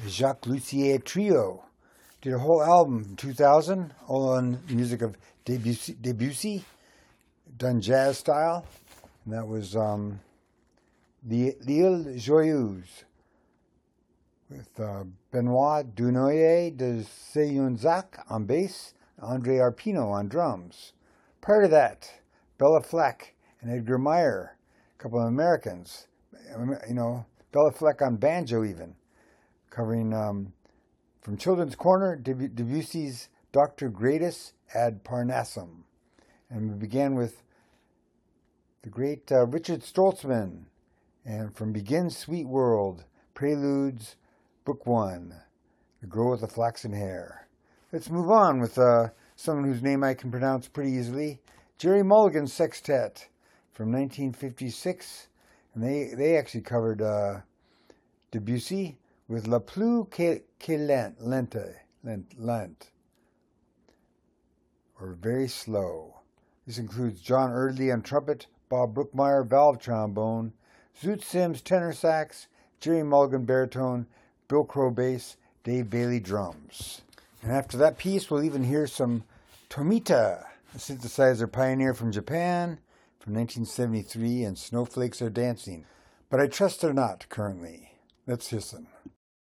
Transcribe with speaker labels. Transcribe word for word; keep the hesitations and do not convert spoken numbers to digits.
Speaker 1: Jacques Lussier Trio. Did a whole album in two thousand, all on music of Debussy, Debussy done jazz style. And that was um, L'Île Joyeuse with uh, Benoit Dunoyer de Seyunzac on bass, Andre Arpino on drums. Prior to that, Bella Fleck and Edgar Meyer, a couple of Americans. You know, Bella Fleck on banjo even, covering um, from Children's Corner, Deb- Debussy's Doctor Gradus ad Parnassum. And we began with the great uh, Richard Stoltzman, and from Begin Sweet World, Preludes, Book One, The Girl with the Flaxen Hair. Let's move on with uh, someone whose name I can pronounce pretty easily, Jerry Mulligan Sextet from nineteen fifty-six. And they, they actually covered uh, Debussy with La Plus que, que lente, lente, lente, or Very Slow. This includes John Erdley on trumpet, Bob Brookmeyer valve trombone, Zoot Sims tenor sax, Jerry Mulligan baritone, Bill Crow bass, Dave Bailey drums. And after that piece, we'll even hear some Tomita, a synthesizer pioneer from Japan from nineteen seventy-three, and Snowflakes Are Dancing. But I trust they're not currently. Let's listen.